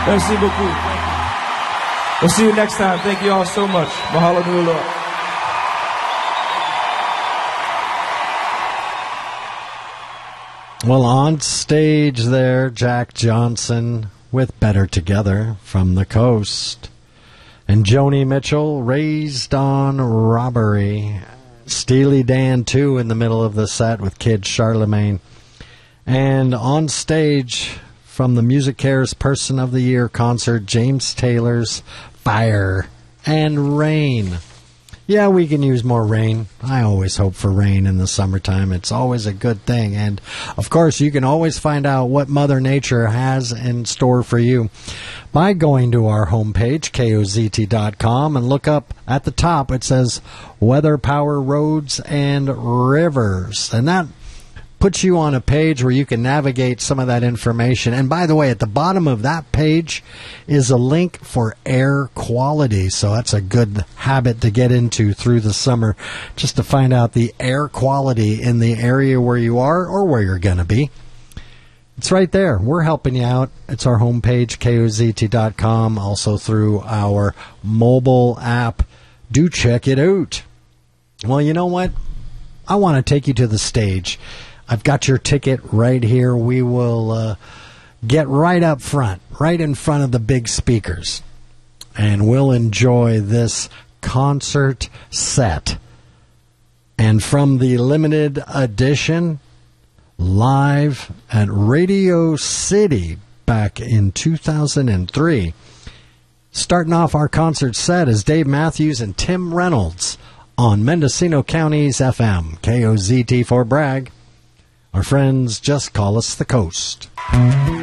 Merci beaucoup. We'll see you next time. Thank you all so much. Mahalo nui. Well, on stage there, Jack Johnson with Better Together from the Coast. And Joni Mitchell, Raised on Robbery. Steely Dan, too, in the middle of the set with Kid Charlemagne. And on stage from the Music Cares Person of the Year concert, James Taylor's Fire and Rain. Yeah, we can use more rain. I always hope for rain in the summertime. It's always a good thing. And, of course, you can always find out what Mother Nature has in store for you by going to our homepage, KOZT.com, and look up at the top. It says Weather, Power, Roads, and Rivers. And that puts you on a page where you can navigate some of that information. And by the way, at the bottom of that page is a link for air quality. So that's a good habit to get into through the summer, just to find out the air quality in the area where you are or where you're going to be. It's right there. We're helping you out. It's our homepage, KOZT.com, also through our mobile app. Do check it out. Well, you know what? I want to take you to the stage. I've got your ticket right here. We will get right up front, right in front of the big speakers, and we'll enjoy this concert set. And from the limited edition, live at Radio City back in 2003. Starting off our concert set is Dave Matthews and Tim Reynolds on Mendocino County's FM, KOZT for Bragg. Our friends just call us the Coast.